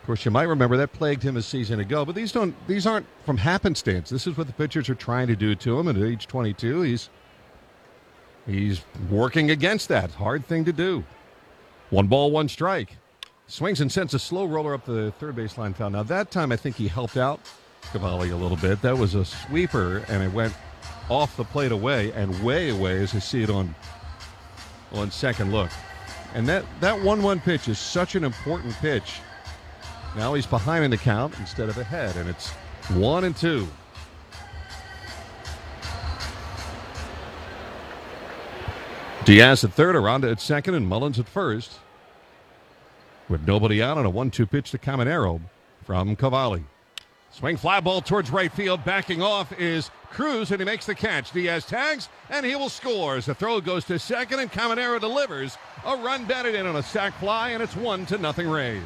course, you might remember that plagued him a season ago, but these aren't from happenstance. This is what the pitchers are trying to do to him. And at age 22, he's working against that. Hard thing to do. 1 ball, 1 strike. Swings and sends a slow roller up the third baseline foul. Now, that time I think he helped out Cavalli a little bit. That was a sweeper, and it went off the plate away and way away as I see it on second look. And that 1-1 pitch is such an important pitch. Now he's behind in the count instead of ahead, and it's 1-2. Diaz at third, Aranda at second, and Mullins at first. With nobody out on a 1-2 pitch to Caminero from Cavalli. Swing fly ball towards right field. Backing off is Cruz, and he makes the catch. Diaz tags, and he will score. As the throw goes to second, and Caminero delivers a run batted in on a sac fly, and it's 1-0 Rays.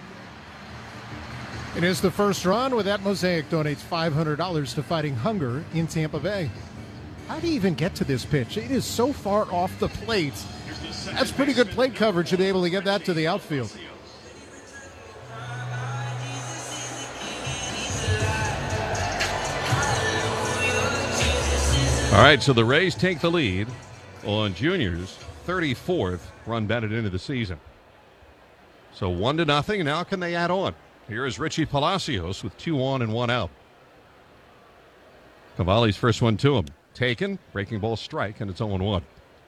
It is the first run. With that, Mosaic donates $500 to Fighting Hunger in Tampa Bay. How do you even get to this pitch? It is so far off the plate. That's pretty good plate coverage to be able to get that to the outfield. All right, so the Rays take the lead on Junior's 34th run batted into the season. So 1-0, and now can they add on? Here is Richie Palacios with 2 on and 1 out. Cavalli's first one to him. Taken, breaking ball strike, and it's 0-1.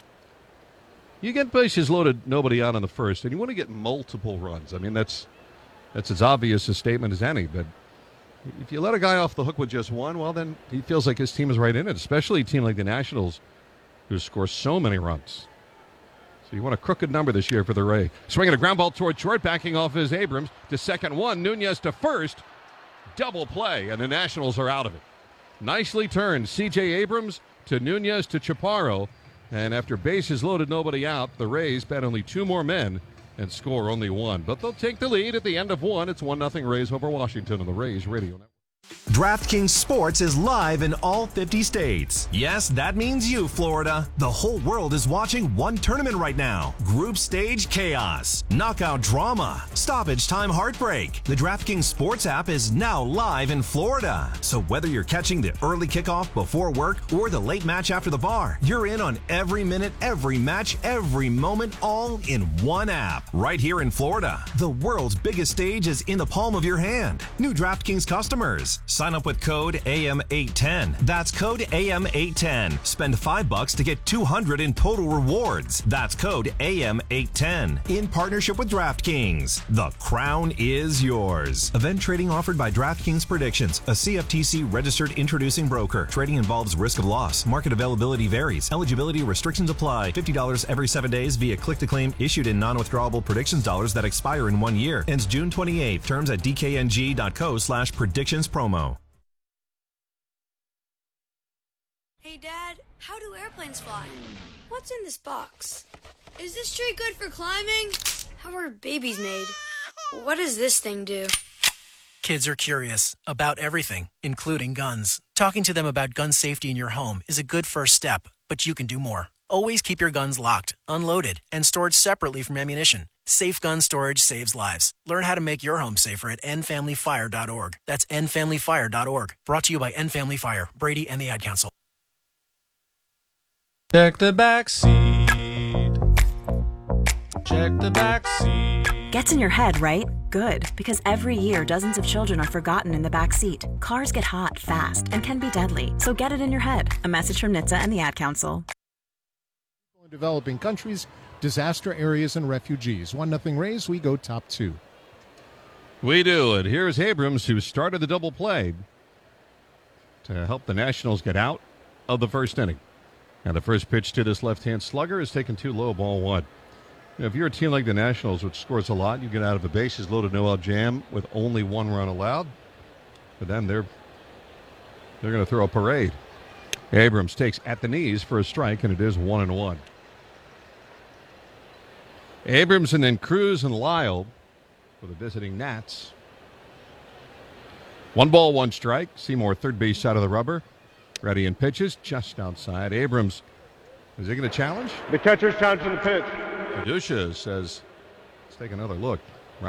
You get bases loaded, nobody out on the first, and you want to get multiple runs. I mean, that's as obvious a statement as any, but if you let a guy off the hook with just one, well, then he feels like his team is right in it, especially a team like the Nationals who score so many runs. So you want a crooked number this year for the Rays. Swinging a ground ball toward short, backing off is Abrams to second one. Nunez to first. Double play, and the Nationals are out of it. Nicely turned. C.J. Abrams to Nunez to Chaparro. And after bases loaded, nobody out, the Rays bat only 2 more men and score only 1. But they'll take the lead at the end of 1. It's 1-0 Rays over Washington on the Rays Radio Network. DraftKings Sports is live in all 50 states. Yes, that means you, Florida. The whole world is watching one tournament right now. Group stage chaos, knockout drama, stoppage time heartbreak. The DraftKings Sports app is now live in Florida. So whether you're catching the early kickoff before work or the late match after the bar, you're in on every minute, every match, every moment, all in one app. Right here in Florida. The world's biggest stage is in the palm of your hand. New DraftKings customers. Sign up with code AM810. That's code AM810. Spend $5 to get $200 in total rewards. That's code AM810. In partnership with DraftKings. The crown is yours. Event trading offered by DraftKings Predictions, a CFTC registered introducing broker. Trading involves risk of loss. Market availability varies. Eligibility restrictions apply. $50 every 7 days via click-to-claim issued in non-withdrawable predictions dollars that expire in 1 year. Ends June 28th. Terms at dkng.co/predictions promo. Hey, Dad, how do airplanes fly? What's in this box? Is this tree good for climbing? How are babies made? What does this thing do? Kids are curious about everything, including guns. Talking to them about gun safety in your home is a good first step, but you can do more. Always keep your guns locked, unloaded, and stored separately from ammunition. Safe gun storage saves lives. Learn how to make your home safer at endfamilyfire.org. That's endfamilyfire.org. Brought to you by End Family Fire, Brady, and the Ad Council. Check the back seat. Check the back seat. Gets in your head, right? Good, because every year dozens of children are forgotten in the back seat. Cars get hot fast and can be deadly, so get it in your head. A message from NHTSA and the Ad Council. In developing countries, disaster areas, and refugees. 1-0 Rays, we go top 2. We do, and here's Abrams, who started the double play to help the Nationals get out of the first inning. And the first pitch to this left-hand slugger is taken 2 low, ball 1. You know, if you're a team like the Nationals, which scores a lot, you get out of a bases loaded no-out jam with only 1 run allowed. But then they're going to throw a parade. Abrams takes at the knees for a strike, and it is 1-1. Abrams and then Cruz and Lyle for the visiting Nats. 1 ball, 1 strike. Seymour, third base side of the rubber. Ready and pitches just outside. Abrams, is he going to challenge? The catcher's challenging the pitch. Dusha says, let's take another look.